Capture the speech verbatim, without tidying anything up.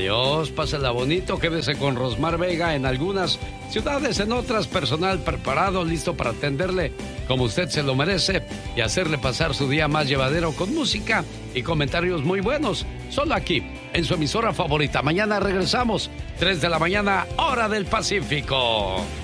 Adiós, pásala bonito, quédese con Rosmar Vega en algunas ciudades, en otras personal preparado, listo para atenderle como usted se lo merece y hacerle pasar su día más llevadero con música y comentarios muy buenos. Solo aquí, en su emisora favorita. Mañana regresamos, tres de la mañana, hora del Pacífico.